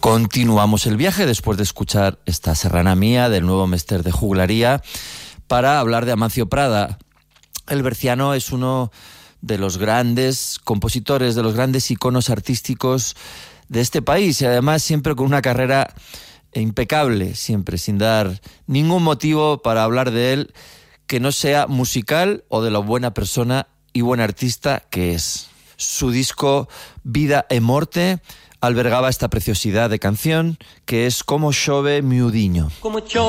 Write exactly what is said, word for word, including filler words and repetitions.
Continuamos el viaje después de escuchar esta serrana mía del nuevo Mester de Juglaría para hablar de Amancio Prada. El berciano es uno de los grandes compositores, de los grandes iconos artísticos de este país y además siempre con una carrera impecable, siempre sin dar ningún motivo para hablar de él que no sea musical o de la buena persona y buen artista que es. Su disco Vida e Morte albergaba esta preciosidad de canción que es Como Chove Miudiño. Como